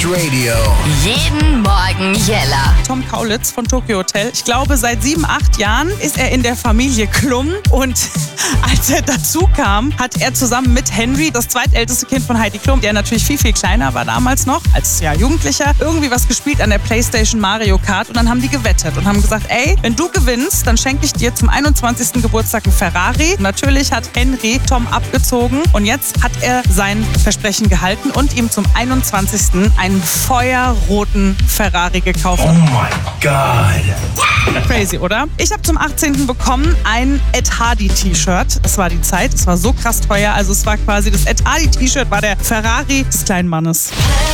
Radio. Jeden Morgen Jella. Tom Kaulitz von Tokyo Hotel. Ich glaube, seit 7, 8 Jahren ist er in der Familie Klum. Und als er dazu kam, hat er zusammen mit Henry, das zweitälteste Kind von Heidi Klum, der natürlich viel, viel kleiner war damals noch, als Jugendlicher, irgendwie was gespielt an der Playstation Mario Kart. Und dann haben die gewettet und haben gesagt, ey, wenn du gewinnst, dann schenke ich dir zum 21. Geburtstag einen Ferrari. Und natürlich hat Henry Tom abgezogen. Und jetzt hat er sein Versprechen gehalten und ihm zum 21. einen feuerroten Ferrari gekauft. Oh mein Gott. Crazy, oder? Ich habe zum 18. bekommen ein Ed Hardy T-Shirt. Es war die Zeit, es war so krass teuer. Also es war quasi, das Ed Hardy T-Shirt war der Ferrari des kleinen Mannes.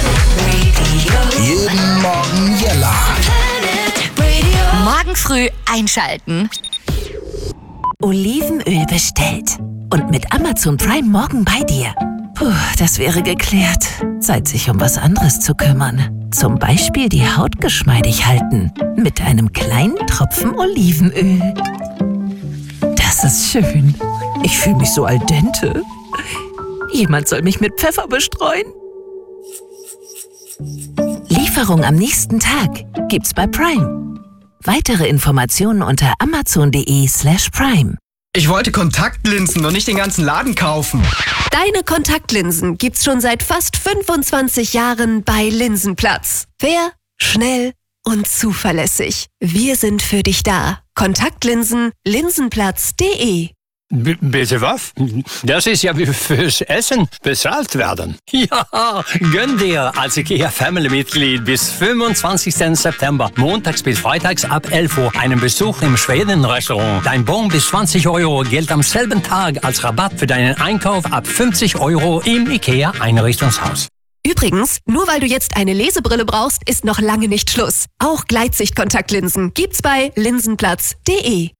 Jeden Morgen Jella. Morgen früh einschalten. Olivenöl bestellt. Und mit Amazon Prime morgen bei dir. Puh, das wäre geklärt. Zeit, sich um was anderes zu kümmern. Zum Beispiel die Haut geschmeidig halten. Mit einem kleinen Tropfen Olivenöl. Das ist schön. Ich fühle mich so al dente. Jemand soll mich mit Pfeffer bestreuen. Lieferung am nächsten Tag gibt's bei Prime. Weitere Informationen unter amazon.de/prime. Ich wollte Kontaktlinsen und nicht den ganzen Laden kaufen. Deine Kontaktlinsen gibt's schon seit fast 25 Jahren bei Linsenplatz. Fair, schnell und zuverlässig. Wir sind für dich da. Kontaktlinsen, linsenplatz.de. Bitte was? Das ist ja wie fürs Essen bezahlt werden. Ja, gönn dir als IKEA-Family-Mitglied bis 25. September, montags bis freitags ab 11 Uhr, einen Besuch im Schweden-Restaurant. Dein Bon bis 20 € gilt am selben Tag als Rabatt für deinen Einkauf ab 50 € im IKEA-Einrichtungshaus. Übrigens, nur weil du jetzt eine Lesebrille brauchst, ist noch lange nicht Schluss. Auch Gleitsicht-Kontaktlinsen gibt's bei linsenplatz.de.